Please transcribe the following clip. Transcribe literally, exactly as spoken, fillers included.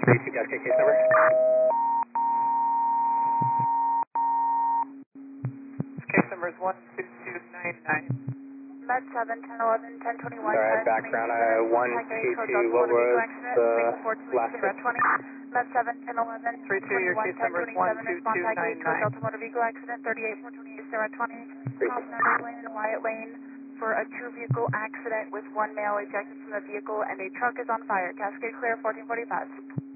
thirty-two Cascade case number. Case number is one two two nine nine. Med seven, ten eleven, ten twenty-one. Alright, background, uh, one two two, what was the last bit? Med seven, ten eleven, three two, your case number is one two two nine nine. Delta Motor Vehicle Accident, thirty-eight four twenty-eight, Sarah twenty. Continental Lane and Wyatt Lane for a two vehicle accident with one male ejected from the vehicle and a truck is on fire. Cascade clear, fourteen forty-five.